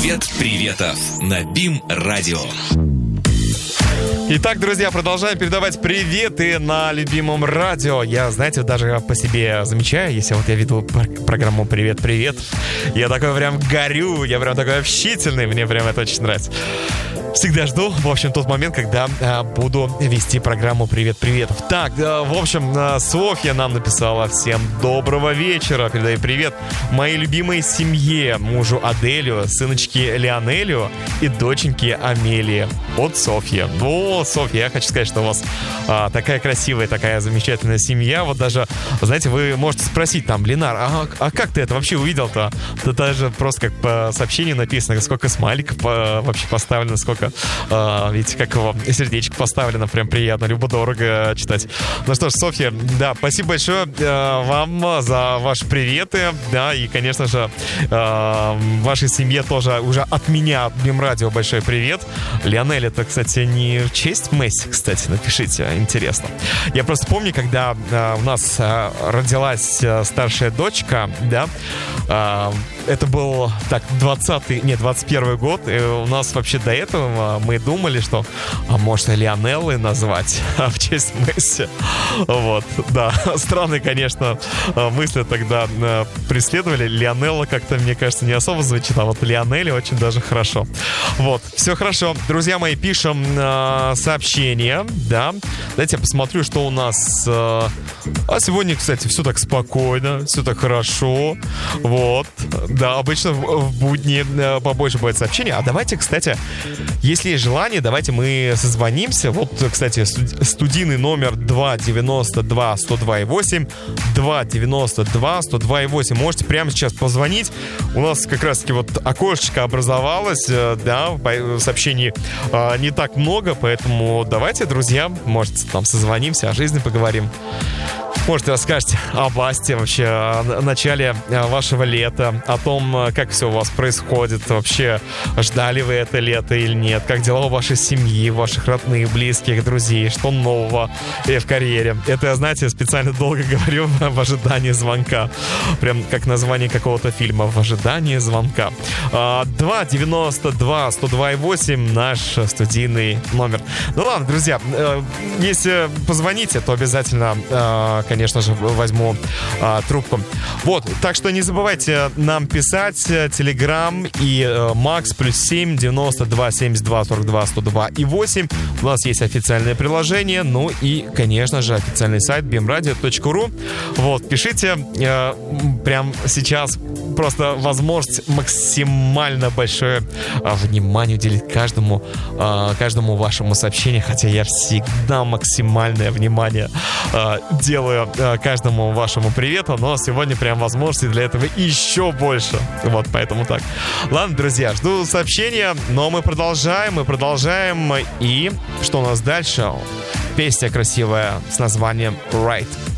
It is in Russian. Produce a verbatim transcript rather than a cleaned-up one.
Привет приветов на БИМ-радио. Итак, друзья, продолжаем передавать приветы на любимом радио. Я, знаете, даже по себе замечаю, если вот я веду программу «Привет-привет», я такой прям горю, я прям такой общительный, мне прям это очень нравится. Всегда жду, в общем, тот момент, когда а, буду вести программу «Привет-привет». Так, а, в общем, а, Софья нам написала: всем доброго вечера, передаю привет моей любимой семье, мужу Аделю, сыночке Леонелю и доченьке Амелии. От Софьи. О, Софья, я хочу сказать, что у вас а, такая красивая, такая замечательная семья. Вот даже, знаете, вы можете спросить там: Ленар, а, а как ты это вообще увидел-то? Это даже просто как по сообщению написано, сколько смайликов по, вообще поставлено, сколько, а, видите, как его сердечко поставлено, прям приятно, любо-дорого читать. Ну что ж, Софья, да, спасибо большое а, вам за ваши приветы, да, и, конечно же, а, вашей семье тоже уже от меня, от БИМ-радио, большой привет. Леонель, это, кстати, не в честь Месси, кстати, напишите, интересно. Я просто помню, когда а, у нас а, родилась а, старшая дочка, да, а, это был, так, двадцатый, нет, двадцать первый год, и у нас вообще до этого мы думали, что, а может, Лионеллой назвать в честь Месси. Вот, да, странные, конечно, мысли тогда преследовали. Лионелла как-то, мне кажется, не особо звучит, а вот Лионелли очень даже хорошо. Вот, все хорошо. Друзья мои, пишем э, сообщения, да. Дайте я посмотрю, что у нас. Э, а сегодня, кстати, все так спокойно, все так хорошо. Вот, да, обычно в, в будни э, побольше будет сообщений. А давайте, кстати, если есть желание, давайте мы созвонимся. Вот, кстати, студийный номер два девяносто два сто два и восемь, два девяносто два сто два и восемь. Можете прямо сейчас позвонить. У нас как раз-таки вот окошечко образовалось, э, да, сообщений э, не так много, поэтому давайте, друзья, может, там созвонимся, о жизни поговорим. Может, расскажете о Басте вообще, о начале вашего лета, о том, как все у вас происходит, вообще, ждали вы это лето или нет, как дела у вашей семьи, ваших родных, близких, друзей, что нового в карьере. Это я, знаете, специально долго говорю в ожидании звонка, прям как название какого-то фильма, в ожидании звонка. два девяносто два сто два и восемь наш студийный номер. Ну ладно, друзья, если позвоните, то обязательно, конечно же, возьму а, трубку. Вот, так что не забывайте нам писать. Телеграм и э, Макс плюс семь девяносто два семьдесят два сорок два сто два и восемь. У нас есть официальное приложение, ну и, конечно же, официальный сайт би эм радио точка ру. Вот, пишите э, прямо сейчас. Просто возможность максимально большое а, внимание уделить каждому, а, каждому вашему сообщению. Хотя я всегда максимальное внимание а, делаю а, каждому вашему привету. Но сегодня прям возможностей для этого еще больше. Вот, поэтому так. Ладно, друзья, жду сообщения. Но мы продолжаем, мы продолжаем. И что у нас дальше? Песня красивая с названием «Right».